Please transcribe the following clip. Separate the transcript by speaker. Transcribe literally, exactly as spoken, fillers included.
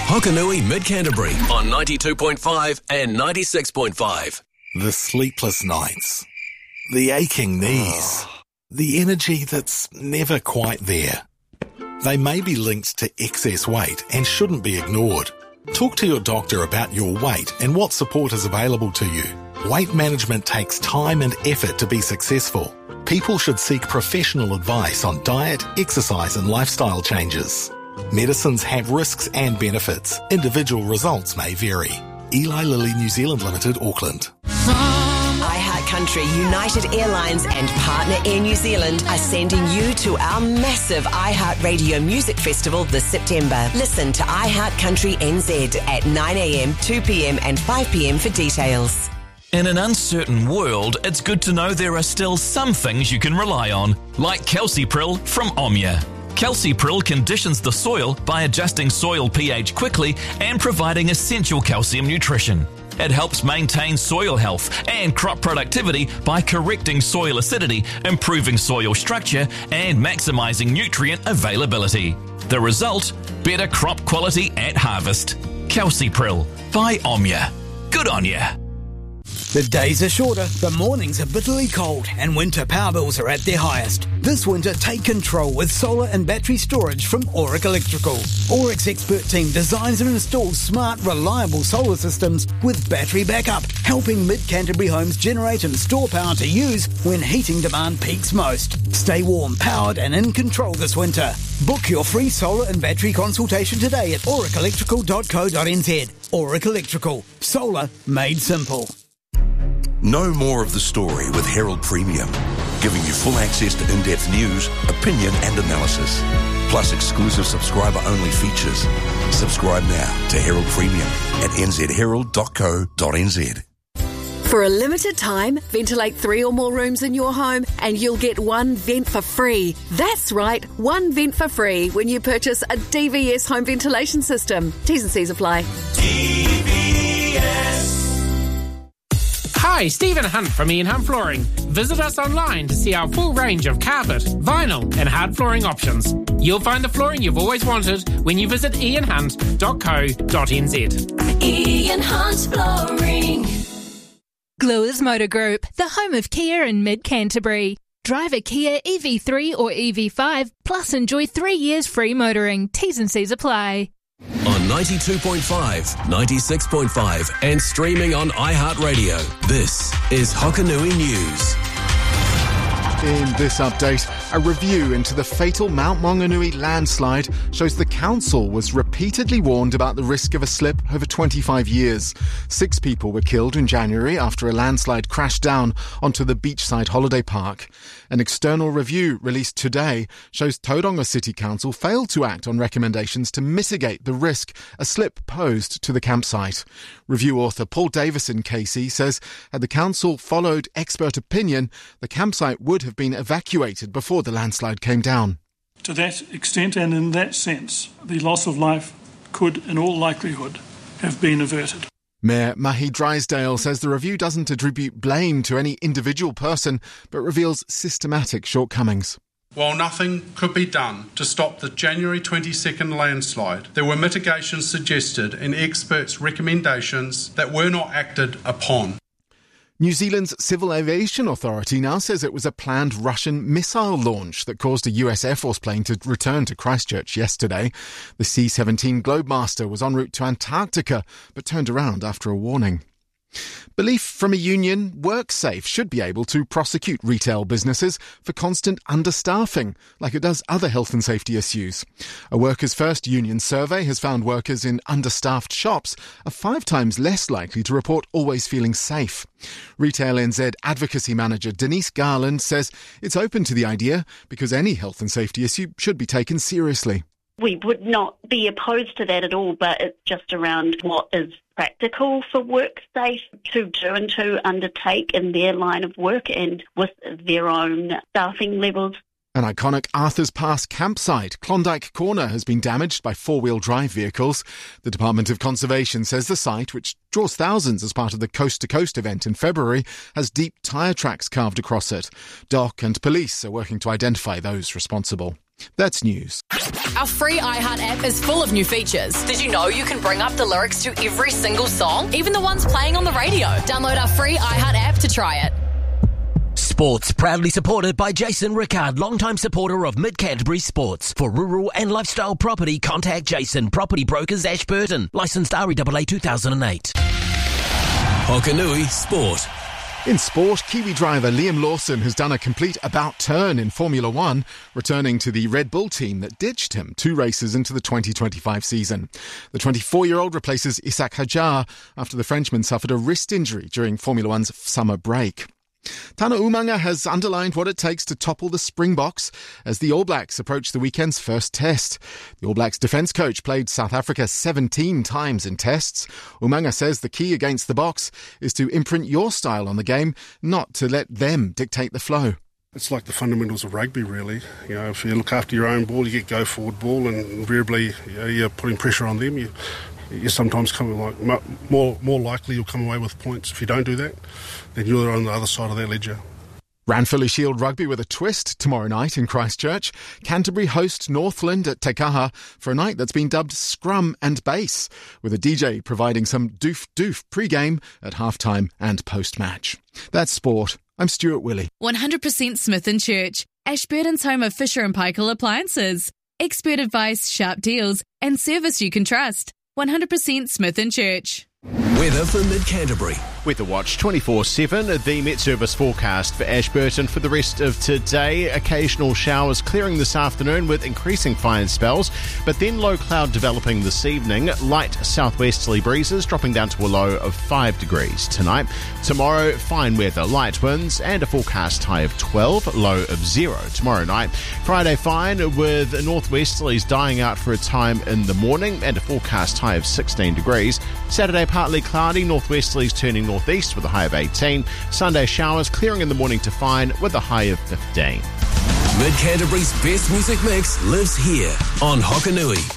Speaker 1: Hokanui Mid-Canterbury on ninety-two point five and ninety-six point five.
Speaker 2: The sleepless nights, the aching knees, the energy that's never quite there. They may be linked to excess weight and shouldn't be ignored. Talk to your doctor about your weight and what support is available to you. Weight management takes time and effort to be successful. People should seek professional advice on diet, exercise and lifestyle changes. Medicines have risks and benefits. Individual results may vary. Eli Lilly New Zealand Limited, Auckland.
Speaker 3: iHeartCountry, United Airlines and Partner Air New Zealand are sending you to our massive iHeartRadio Music Festival this September. Listen to iHeartCountry N Z at nine a.m, two p.m and five p.m for details.
Speaker 4: In an uncertain world, it's good to know there are still some things you can rely on, like Calcipril from Omnia. Calcipril conditions the soil by adjusting soil pH quickly and providing essential calcium nutrition. It helps maintain soil health and crop productivity by correcting soil acidity, improving soil structure, and maximising nutrient availability. The result? Better crop quality at harvest. Calcipril by Omnia. Good on ya.
Speaker 5: The days are shorter, the mornings are bitterly cold, and winter power bills are at their highest. This winter, take control with solar and battery storage from Auric Electrical. Auric's expert team designs and installs smart, reliable solar systems with battery backup, helping mid-Canterbury homes generate and store power to use when heating demand peaks most. Stay warm, powered, and in control this winter. Book your free solar and battery consultation today at auric electrical dot co dot n z. Auric Electrical. Solar made simple.
Speaker 6: Know more of the story with Herald Premium, giving you full access to in-depth news, opinion and analysis, plus exclusive subscriber-only features. Subscribe now to Herald Premium at n z herald dot co dot n z.
Speaker 7: For a limited time, ventilate three or more rooms in your home and you'll get one vent for free. That's right, one vent for free when you purchase a D V S home ventilation system. T's and C's apply.
Speaker 8: D V S. Hi, Stephen Hunt from Ian Hunt Flooring. Visit us online to see our full range of carpet, vinyl and hard flooring options. You'll find the flooring you've always wanted when you visit ian hunt dot co dot n z.
Speaker 9: Ian Hunt Flooring.
Speaker 10: Gluers Motor Group, the home of Kia in mid-Canterbury. Drive a Kia E V three or E V five, plus enjoy three years free motoring. T's and C's apply.
Speaker 1: On ninety-two point five, ninety-six point five and streaming on iHeartRadio, this is Hokanui News.
Speaker 11: In this update, a review into the fatal Mount Maunganui landslide shows the council was repeatedly warned about the risk of a slip over twenty-five years. Six people were killed in January after a landslide crashed down onto the beachside holiday park. An external review released today shows Tauranga City Council failed to act on recommendations to mitigate the risk a slip posed to the campsite. Review author Paul Davison K C says had the council followed expert opinion, the campsite would have been evacuated before the landslide came down.
Speaker 12: To that extent and in that sense, the loss of life could, in all likelihood, have been averted.
Speaker 11: Mayor Mahi Drysdale says the review doesn't attribute blame to any individual person, but reveals systematic shortcomings.
Speaker 13: While nothing could be done to stop the January twenty-second landslide, there were mitigations suggested in experts' recommendations that were not acted upon.
Speaker 11: New Zealand's Civil Aviation Authority now says it was a planned Russian missile launch that caused a U S Air Force plane to return to Christchurch yesterday. The C seventeen Globemaster was en route to Antarctica, but turned around after a warning. Belief from a union, WorkSafe should be able to prosecute retail businesses for constant understaffing, like it does other health and safety issues. A Workers' First union survey has found workers in understaffed shops are five times less likely to report always feeling safe. Retail N Z advocacy manager Denise Garland says it's open to the idea because any health and safety issue should be taken seriously.
Speaker 14: We would not be opposed to that at all, but it's just around what is practical for WorkSafe to do and to undertake in their line of work and with their own staffing levels.
Speaker 11: An iconic Arthur's Pass campsite, Klondike Corner, has been damaged by four-wheel drive vehicles. The Department of Conservation says the site, which draws thousands as part of the Coast to Coast event in February, has deep tyre tracks carved across it. D O C and police are working to identify those responsible. That's news.
Speaker 15: Our free iHeart app is full of new features. Did you know you can bring up the lyrics to every single song, even the ones playing on the radio? Download our free iHeart app to try it.
Speaker 16: Sports proudly supported by Jason Rickard, longtime supporter of Mid-Canterbury Sports. For rural and lifestyle property, contact Jason, Property Brokers, Ashburton. Licensed R E A A two thousand eight.
Speaker 1: Hokanui Sport.
Speaker 11: In sport, Kiwi driver Liam Lawson has done a complete about-turn in Formula One, returning to the Red Bull team that ditched him two races into the twenty twenty-five season. The twenty-four-year-old replaces Isaac Hadjar after the Frenchman suffered a wrist injury during Formula One's summer break. Tana Umanga has underlined what it takes to topple the Springboks as the All Blacks approach the weekend's first test. The All Blacks defence coach played South Africa seventeen times in tests. Umanga says the key against the Boks is to imprint your style on the game, not to let them dictate the flow.
Speaker 17: It's like the fundamentals of rugby, really. You know, if you look after your own ball, you get go forward ball, and invariably, you know, you're putting pressure on them. You, you sometimes come like more more likely you'll come away with points. If you don't do that, then you're on the other side of that ledger.
Speaker 11: Ranfurly Shield Rugby with a twist tomorrow night in Christchurch. Canterbury host Northland at Te Kaha for a night that's been dubbed Scrum and Bass, with a D J providing some doof-doof pre-game at halftime and post-match. That's sport. I'm Stuart Willey.
Speaker 18: one hundred percent Smith and Church, Ashburton's home of Fisher and Paykel appliances. Expert advice, sharp deals and service you can trust. one hundred percent Smith and Church.
Speaker 1: Weather for Mid-Canterbury.
Speaker 19: Weather Watch twenty-four seven, the Met Service forecast for Ashburton for the rest of today. Occasional showers clearing this afternoon with increasing fine spells, but then low cloud developing this evening. Light southwesterly breezes dropping down to a low of five degrees tonight. Tomorrow, fine weather, light winds and a forecast high of twelve, low of zero tomorrow night. Friday, fine with northwesterlies dying out for a time in the morning and a forecast high of sixteen degrees. Saturday, partly cloudy, northwesterlies turning northeast with a high of eighteen. Sunday, showers clearing in the morning to fine with a high of fifteen.
Speaker 1: Mid-Canterbury's best music mix lives here on Hokanui.